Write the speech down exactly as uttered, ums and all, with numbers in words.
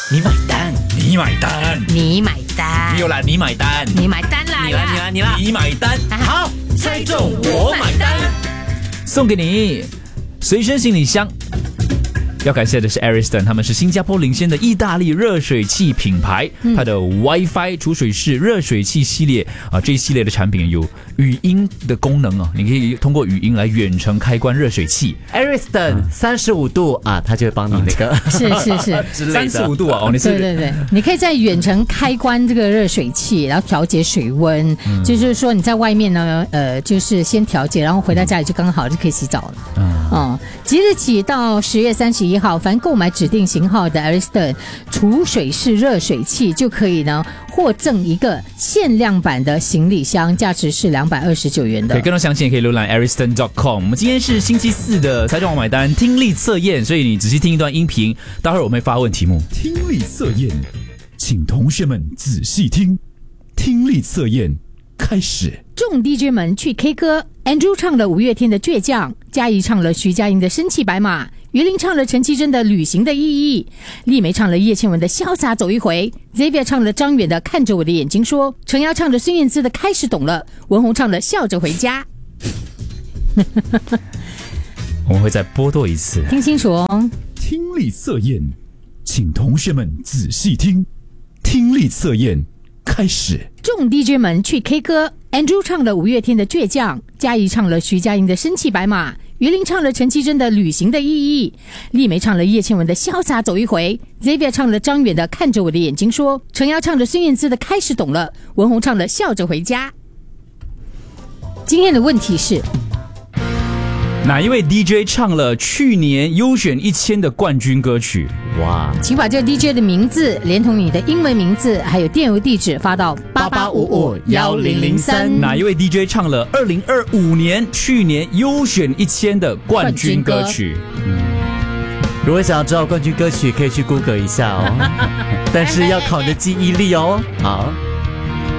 你买单，你买单， 你买单， 没有啦，你买单， 你买单啦， 你啦，你啦，你啦，你买单，好，猜中我买单， 送给你随身行李箱。要感谢的是 Ariston， 他们是新加坡领先的意大利热水器品牌，它的 WiFi 储水式热水器系列啊，这一系列的产品有语音的功能啊，你可以通过语音来远程开关热水器。 Ariston 三十五度啊，他就会帮你那个是是是之类的三十五度啊，哦，你是对对对，你可以在远程开关这个热水器，然后调节水温，嗯、就是说你在外面呢，呃，就是先调节，然后回到家里就刚好就可以洗澡了。嗯，嗯即日起到十月三十一号，凡购买指定型号的 Ariston 储水式热水器，就可以呢获赠一个限量版的行李箱，价值是两百二十九元的。 可以更多详情可以浏览 ariston dot com。 我们今天是星期四的猜中我买单听力测验，所以你仔细听一段音频，待会儿我们会发问题目。 听力测验，请同学们仔细听。听力测验开始。 众 D J 们去 K 歌 ，Andrew 唱了五月天的倔强，嘉怡唱了徐佳莹的身骑白马，于林唱了陈绮贞的旅行的意义，丽梅唱了叶倩文的潇洒走一回， Xavier 唱了张远的看着我的眼睛说，陈瑶唱着孙燕姿的开始懂了，文宏唱了笑着回家。 我们会再播多一次， 听清楚哦。 听力测验，请同学们仔细听。听力测验开始。 众 D J 们去 K 歌 ，Andrew 唱了五月天的倔强，嘉怡唱了徐佳莹的身骑白马，于林唱了陈绮贞的旅行的意义，丽梅唱了叶倩文的潇洒走一回， Xavier 唱了张远的看着我的眼睛说，陈瑶唱着孙燕姿的开始懂了，文宏唱了笑着回家。今天的问题是， 哪一位 D J 唱了去年优选一千的冠军歌曲？ 哇！ 请把这个 D J 的名字连同你的英文名字还有电邮地址发到八八五五一零零三。 哪一位 D J 唱了二零二五年去年优选一千的冠军歌曲？ 嗯，如果想要知道冠军歌曲，可以去 Google 一下哦，但是要考你的记忆力哦。好。